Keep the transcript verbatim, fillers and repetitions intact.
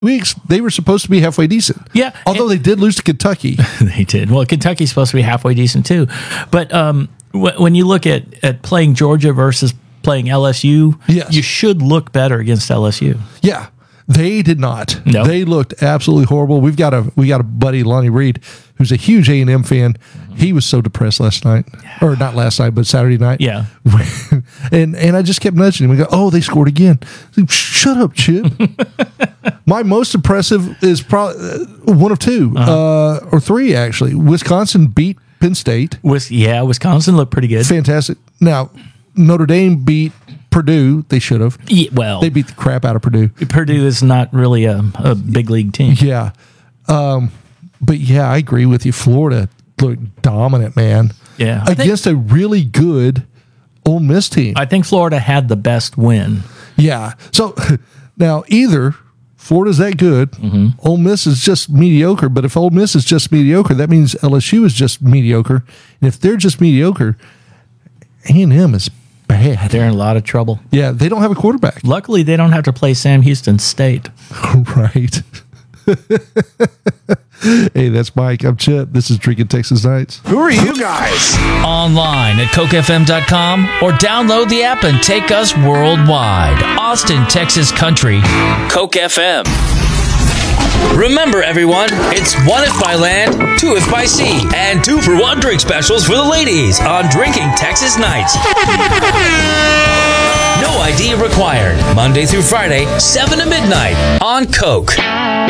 weeks, they were supposed to be halfway decent. Yeah. Although they did lose to Kentucky. They did. Well, Kentucky's supposed to be halfway decent too. But um, w- when you look at, at playing Georgia versus playing L S U, yes. you should look better against L S U. Yeah. They did not. No. They looked absolutely horrible. We've got a we got a buddy, Lonnie Reed, who's a huge A and M fan. He was so depressed last night, or not last night, but Saturday night. Yeah. and and I just kept nudging him. We go, oh, they scored again. Like, shut up, Chip. My most impressive is probably uh, one of two, uh-huh. uh, or three actually. Wisconsin beat Penn State. Wis- yeah, Wisconsin looked pretty good. Fantastic. Now, Notre Dame beat Purdue. They should have. Yeah, well, they beat the crap out of Purdue. Purdue is not really a, a big league team. Yeah. Um, but yeah, I agree with you. Florida looked dominant, man. Yeah. Against think, a really good Ole Miss team. I think Florida had the best win. Yeah. So now either Florida's that good, mm-hmm. Ole Miss is just mediocre, but if Ole Miss is just mediocre, that means L S U is just mediocre. And if they're just mediocre, A and M is bad. They're in a lot of trouble. Yeah, they don't have a quarterback. Luckily, they don't have to play Sam Houston State. Right. Hey, that's Mike. I'm Chip. This is Drinking Texas Nights. Who are you guys? Online at coke f m dot com or download the app and take us worldwide. Austin, Texas Country, Coke F M. Remember, everyone, it's one if by land, two if by sea, and two for one drink specials for the ladies on Drinking Texas Nights. No I D required. Monday through Friday, seven to midnight on Coke.